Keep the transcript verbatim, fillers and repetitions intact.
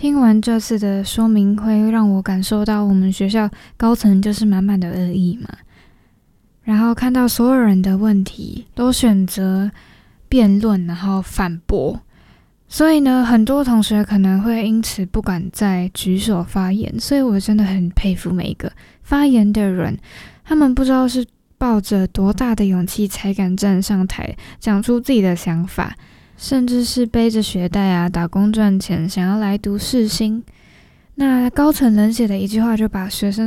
听完这次的说明会，让我感受到我们学校高层就是满满的恶意嘛。然后看到所有人的问题都选择辩论，然后反驳，所以呢，很多同学可能会因此不敢再举手发言。所以我真的很佩服每一个发言的人，他们不知道是抱着多大的勇气才敢站上台讲出自己的想法，甚至是背着学贷啊打工赚钱，想要来读世新。那高层冷血的一句话就把学生